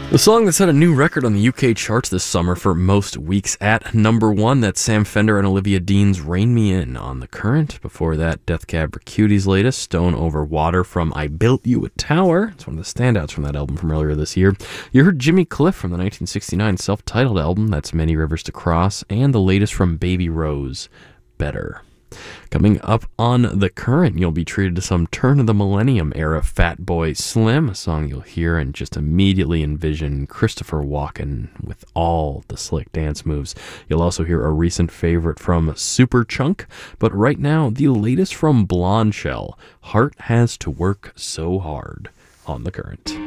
The song that set a new record on the UK charts this summer for most weeks at number one, that's Sam Fender and Olivia Dean's Rain Me In on The Current. Before that, Death Cab for Cutie's latest, Stone Over Water from I Built You a Tower. It's one of the standouts from that album from earlier this year. You heard Jimmy Cliff from the 1969 self-titled album, that's Many Rivers to Cross, and the latest from Baby Rose, Better. Coming up on The Current, you'll be treated to some turn of the millennium era Fatboy Slim, a song you'll hear and just immediately envision Christopher Walken with all the slick dance moves. You'll also hear a recent favorite from Superchunk, but right now, the latest from Blondshell, Heart Has to Work So Hard, on The Current.